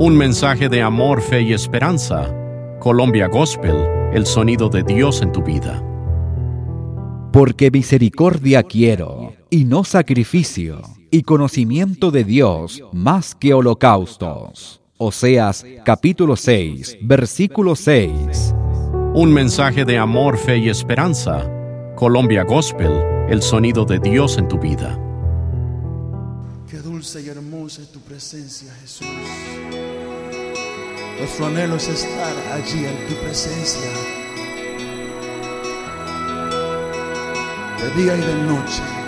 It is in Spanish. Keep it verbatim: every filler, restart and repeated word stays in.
Un mensaje de amor, fe y esperanza. Colombia Gospel, el sonido de Dios en tu vida. Porque misericordia quiero, y no sacrificio, y conocimiento de Dios más que holocaustos. Oseas capítulo seis, versículo seis. Un mensaje de amor, fe y esperanza. Colombia Gospel, el sonido de Dios en tu vida. Qué dulce y hermosa es tu presencia, Jesús. Nuestro anhelo es estar allí en tu presencia, de día y de noche.